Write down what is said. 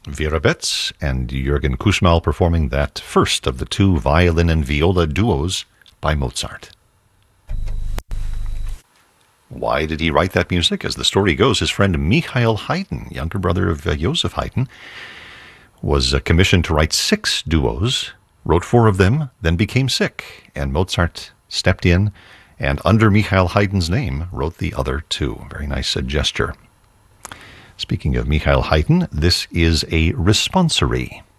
Vera Betz and Jürgen Kussmaul performing that first of the two violin and viola duos by Mozart. Why did he write that music? As the story goes, his friend Michael Haydn, younger brother of Joseph Haydn, was commissioned to write 6 duos, wrote 4 of them, then became sick, and Mozart stepped in and under Michael Haydn's name wrote the other 2. Very nice gesture. Speaking of Michael Haydn, this is a responsory.